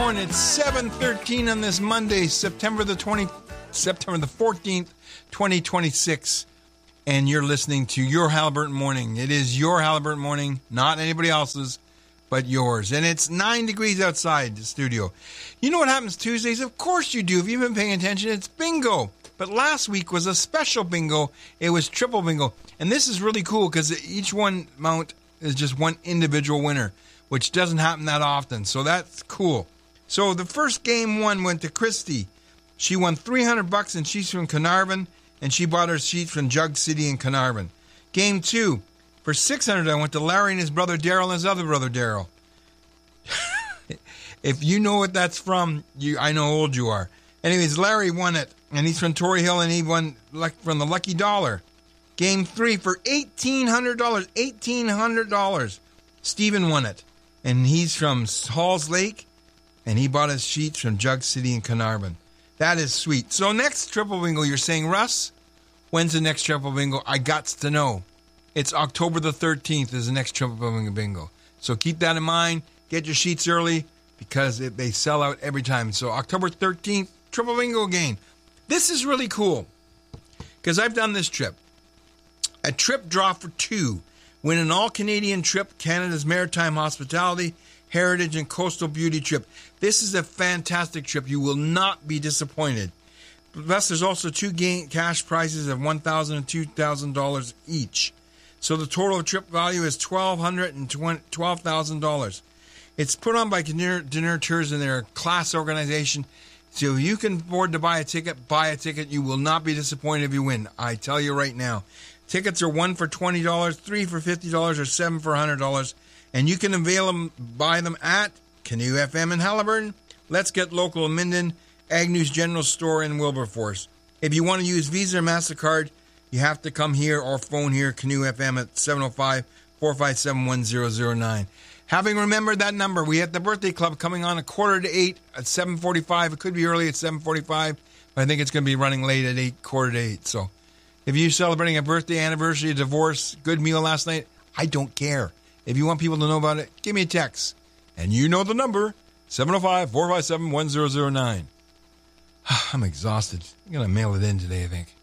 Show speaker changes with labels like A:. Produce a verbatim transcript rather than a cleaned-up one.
A: going? It's seven thirteen on this Monday, September the twentieth, September the fourteenth, twenty twenty-six. And you're listening to Your Halliburton Morning. It is your Halliburton Morning, not anybody else's, but yours. And it's nine degrees outside the studio. You know what happens Tuesdays? Of course you do. If you've been paying attention, it's bingo. But last week was a special bingo. It was triple bingo. And this is really cool because each one mount is just one individual winner, which doesn't happen that often. So that's cool. So the first game one went to Christy. She won three hundred bucks, and she's from Carnarvon, and she bought her sheets from Jug City in Carnarvon. Game two, for six hundred dollars, I went to Larry and his brother Daryl and his other brother Daryl. If you know what that's from, you I know how old you are. Anyways, Larry won it, and he's from Torrey Hill, and he won from the Lucky Dollar. Game three, for eighteen hundred dollars, eighteen hundred dollars, Stephen won it, and he's from Halls Lake, and he bought his sheets from Jug City in Carnarvon. That is sweet. So next triple bingo, you're saying, Russ, when's the next triple bingo? I gots to know. It's October the thirteenth is the next triple bingo bingo. So keep that in mind. Get your sheets early because it, they sell out every time. So October thirteenth, triple bingo again. This is really cool because I've done this trip. A trip draw for two. Win an all-Canadian trip, Canada's Maritime Hospitality, Heritage, and Coastal Beauty trip. This is a fantastic trip. You will not be disappointed. Plus, there's also two game cash prizes of one thousand dollars and two thousand dollars each. So the total trip value is twelve hundred dollars and twelve thousand dollars. It's put on by Dinner, Dinner Tours, and they're a class organization. So if you can afford to buy a ticket, buy a ticket. You will not be disappointed if you win. I tell you right now. Tickets are one for twenty dollars, three for fifty dollars, or seven for one hundred dollars. And you can avail them, buy them at Canoe F M in Halliburton, Let's Get Local in Minden, Agnew's General Store in Wilberforce. If you want to use Visa or MasterCard, you have to come here or phone here, Canoe F M at seven oh five, four five seven, one zero zero nine. Having remembered that number, we have the birthday club coming on a quarter to eight at seven forty-five. It could be early at seven forty-five, but I think it's going to be running late at eight, quarter to eight. So if you're celebrating a birthday, anniversary, a divorce, good meal last night, I don't care. If you want people to know about it, give me a text. And you know the number, seven oh five, four five seven, one zero zero nine. I'm exhausted. I'm going to mail it in today, I think.